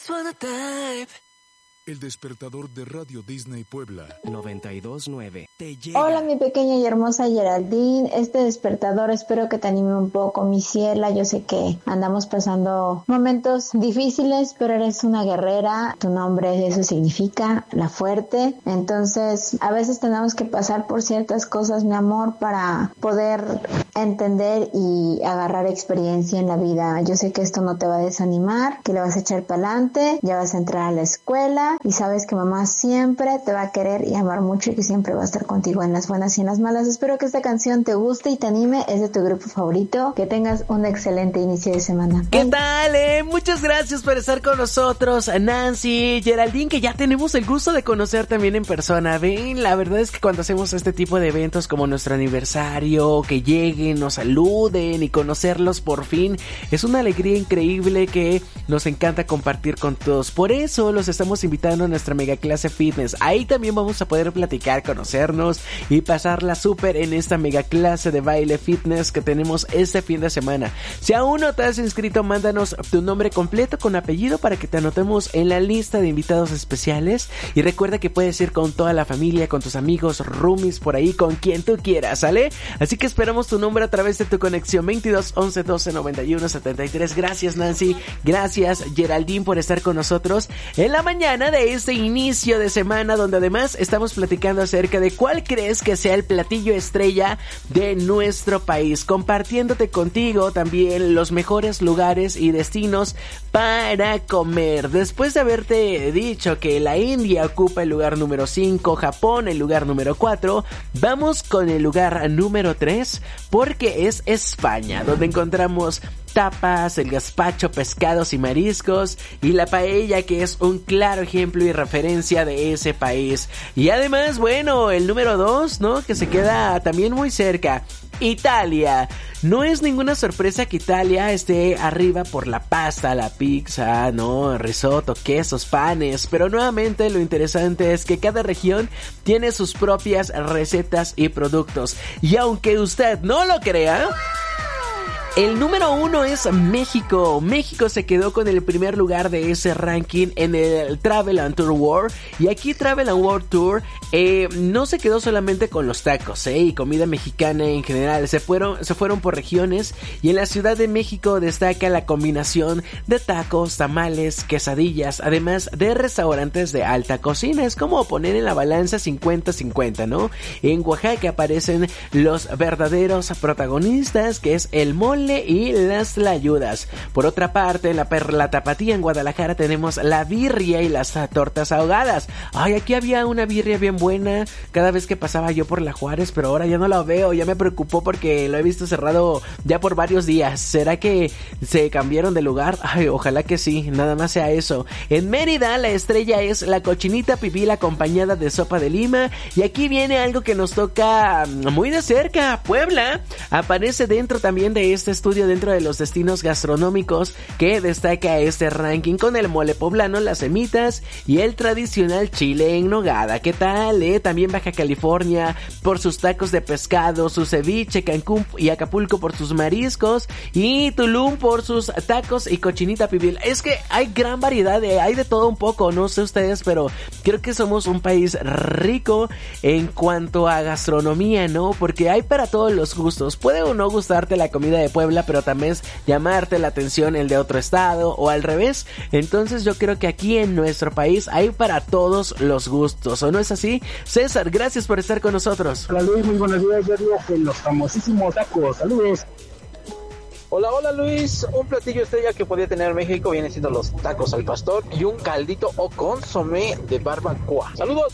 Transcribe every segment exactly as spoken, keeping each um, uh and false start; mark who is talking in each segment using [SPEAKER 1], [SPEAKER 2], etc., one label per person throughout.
[SPEAKER 1] El despertador de Radio Disney Puebla
[SPEAKER 2] noventa y dos nueve te llega.
[SPEAKER 3] Hola mi pequeña y hermosa Geraldine, este despertador espero que te anime un poco, mi ciela. Yo sé que andamos pasando momentos difíciles, pero eres una guerrera, tu nombre eso significa la fuerte, entonces a veces tenemos que pasar por ciertas cosas, mi amor, para poder entender y agarrar experiencia en la vida. Yo sé que esto no te va a desanimar, que le vas a echar para adelante, ya vas a entrar a la escuela y sabes que mamá siempre te va a querer y amar mucho y que siempre va a estar contigo en las buenas y en las malas. Espero que esta canción te guste y te anime, es de tu grupo favorito. Que tengas un excelente inicio de semana.
[SPEAKER 4] ¿Qué Bye. tal, eh? Muchas gracias por estar con nosotros, Nancy, Geraldine, que ya tenemos el gusto de conocer también en persona. Ven, la verdad es que cuando hacemos este tipo de eventos como nuestro aniversario, que lleguen, nos saluden y conocerlos por fin, es una alegría increíble que nos encanta compartir con todos. Por eso los estamos invitando a nuestra mega clase fitness. Ahí también vamos a poder platicar, conocernos y pasarla súper en esta mega clase de baile fitness que tenemos este fin de semana. Si aún no te has inscrito, mándanos tu nombre completo con apellido para que te anotemos en la lista de invitados especiales. Y recuerda que puedes ir con toda la familia, con tus amigos, roomies, por ahí, con quien tú quieras, ¿sale? Así que esperamos tu nombre a través de tu conexión veintidós once doce noventa y uno setenta y tres. Gracias, Nancy. Gracias, Geraldine, por estar con nosotros en la mañana de este inicio de semana, donde además estamos platicando acerca de cuál crees que sea el platillo estrella de nuestro país, compartiéndote contigo también los mejores lugares y destinos para comer. Después de haberte dicho que la India ocupa el lugar número cinco, Japón el lugar número cuatro, vamos con el lugar número tres, porque es España, donde encontramos tapas, el gazpacho, pescados y mariscos, y la paella, que es un claro ejemplo y referencia de ese país. Y además, bueno, el número dos, ¿no? Que se queda también muy cerca, Italia. No es ninguna sorpresa que Italia esté arriba por la pasta, la pizza, ¿no? Risotto, quesos, panes, pero nuevamente lo interesante es que cada región tiene sus propias recetas y productos. Y aunque usted no lo crea, el número uno es México. México se quedó con el primer lugar de ese ranking en el Travel and Tour World. Y aquí Travel and World Tour eh, no se quedó solamente con los tacos, eh, y comida mexicana en general. Se fueron, se fueron por regiones. Y en la Ciudad de México destaca la combinación de tacos, tamales, quesadillas, además de restaurantes de alta cocina. Es como poner en la balanza cincuenta cincuenta, ¿no? En Oaxaca aparecen los verdaderos protagonistas, que es el mole y las tlayudas. Por otra parte, en la Perla Tapatía en Guadalajara tenemos la birria y las tortas ahogadas. Ay, aquí había una birria bien buena cada vez que pasaba yo por la Juárez, pero ahora ya no la veo. Ya me preocupó porque lo he visto cerrado ya por varios días. ¿Será que se cambiaron de lugar? Ay, ojalá que sí, nada más sea eso. En Mérida la estrella es la cochinita pibil acompañada de sopa de lima. Y aquí viene algo que nos toca muy de cerca. Puebla aparece dentro también de este estudio dentro de los destinos gastronómicos que destaca este ranking, con el mole poblano, las semitas y el tradicional chile en nogada. ¿Qué tal, eh? También Baja California por sus tacos de pescado, su ceviche, Cancún y Acapulco por sus mariscos, y Tulum por sus tacos y cochinita pibil. Es que hay gran variedad, eh, hay de todo un poco, no sé ustedes, pero creo que somos un país rico en cuanto a gastronomía, ¿no? Porque hay para todos los gustos. Puede o no gustarte la comida de Puebla, pero también es llamarte la atención el de otro estado o al revés. Entonces yo creo que aquí en nuestro país hay para todos los gustos, ¿o no es así? César, gracias por estar con nosotros.
[SPEAKER 5] Hola Luis, muy buenos días. Yo digo que los famosísimos tacos. Saludos.
[SPEAKER 6] Hola, hola Luis. Un platillo estrella que podría tener México viene siendo los tacos al pastor y un caldito o consomé de barbacoa. Saludos.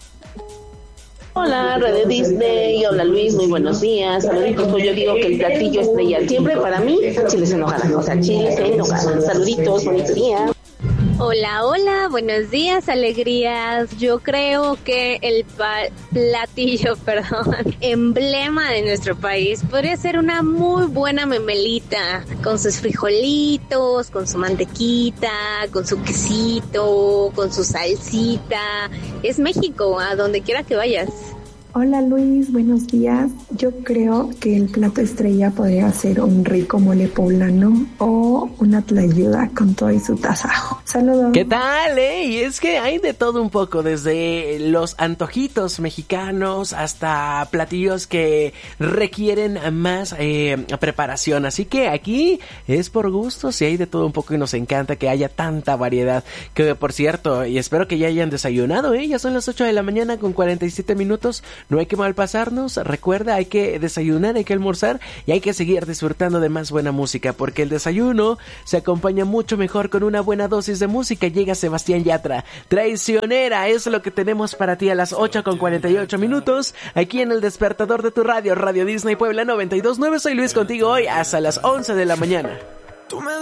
[SPEAKER 7] Hola, Red Disney, hola Luis, muy buenos días, saluditos. Pues yo digo que el platillo estrella siempre para mí, chiles en nogada, o sea, chiles en nogada. Saluditos, bonito día.
[SPEAKER 8] Hola, hola, buenos días, alegrías. Yo creo que el pa- platillo, perdón, emblema de nuestro país podría ser una muy buena memelita, con sus frijolitos, con su mantequita, con su quesito, con su salsita. Es México, a donde quiera que vayas.
[SPEAKER 9] Hola Luis, buenos días. Yo creo que el plato estrella podría ser un rico mole poblano o una tlayuda con todo y su tasajo. Saludos.
[SPEAKER 4] ¿Qué tal, eh? Y es que hay de todo un poco, desde los antojitos mexicanos hasta platillos que requieren más eh, preparación. Así que aquí es por gusto, si hay de todo un poco y nos encanta que haya tanta variedad. Que por cierto, y espero que ya hayan desayunado, eh, ya son las ocho de la mañana con cuarenta y siete minutos. No hay que malpasarnos, recuerda, hay que desayunar, hay que almorzar y hay que seguir disfrutando de más buena música, porque el desayuno se acompaña mucho mejor con una buena dosis de música. Llega Sebastián Yatra, Traicionera, es lo que tenemos para ti a las ocho con cuarenta y ocho minutos, aquí en el despertador de tu radio, Radio Disney Puebla noventa y dos punto nueve. Soy Luis contigo hoy hasta las once de la mañana.